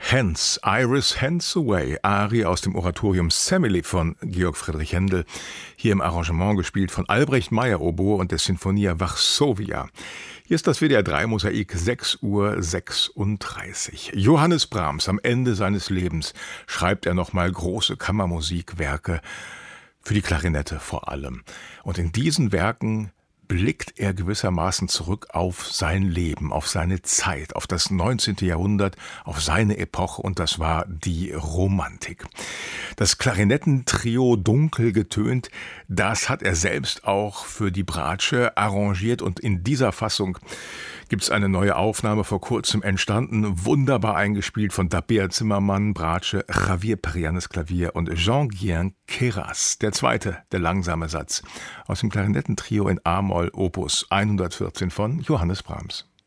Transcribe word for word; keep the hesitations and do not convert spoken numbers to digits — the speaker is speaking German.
Hence, Iris Hathaway, Arie aus dem Oratorium Semele von Georg Friedrich Händel, hier im Arrangement gespielt von Albrecht Meyer Oboe und der Sinfonia Varsovia. Hier ist das W D R drei Mosaik, sechs Uhr sechsunddreißig. Johannes Brahms, am Ende seines Lebens, schreibt er nochmal große Kammermusikwerke, für die Klarinette vor allem. Und in diesen Werken blickt er gewissermaßen zurück auf sein Leben, auf seine Zeit, auf das neunzehnte Jahrhundert, auf seine Epoche, und das war die Romantik. Das Klarinettentrio Dunkel getönt, das hat er selbst auch für die Bratsche arrangiert, und in dieser Fassung gibt's eine neue Aufnahme, vor kurzem entstanden, wunderbar eingespielt von Tabea Zimmermann, Bratsche, Javier Perianes Klavier und Jean-Guillain Queyras. Der zweite, der langsame Satz aus dem Klarinettentrio in A-Moll Opus hundertvierzehn von Johannes Brahms.